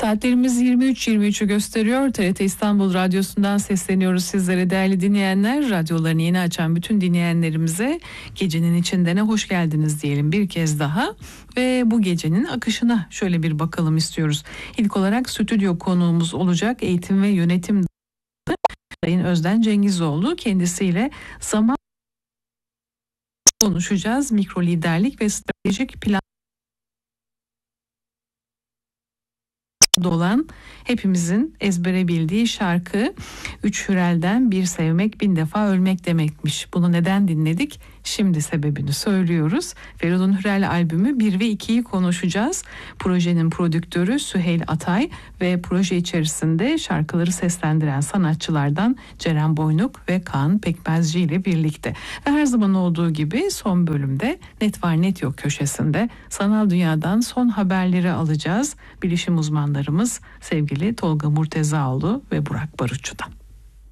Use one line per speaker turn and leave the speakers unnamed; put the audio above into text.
Saatlerimiz 23.23'ü gösteriyor. TRT İstanbul Radyosu'ndan sesleniyoruz sizlere değerli dinleyenler. Radyolarını yeni açan bütün dinleyenlerimize gecenin içindene hoş geldiniz diyelim bir kez daha. Ve bu gecenin akışına şöyle bir bakalım istiyoruz. İlk olarak stüdyo konuğumuz olacak eğitim ve yönetim Sayın Özden Cengizoğlu. Kendisiyle zaman konuşacağız. Mikro liderlik ve stratejik plan olan hepimizin ezbere bildiği şarkı Üç Hürel'den Bir Sevmek Bin Defa Ölmek demekmiş. Bunu neden dinledik? Şimdi sebebini söylüyoruz. Feridun Hürel albümü 1 ve 2'yi konuşacağız. Projenin prodüktörü Süheyl Atay ve proje içerisinde şarkıları seslendiren sanatçılardan Ceren Boynuk ve Kaan Pekmezci ile birlikte. Ve her zaman olduğu gibi son bölümde Net Var Net Yok köşesinde sanal dünyadan son haberleri alacağız. Bilişim uzmanlarımız sevgili Tolga Murtezaoğlu ve Burak Barutçu'dan.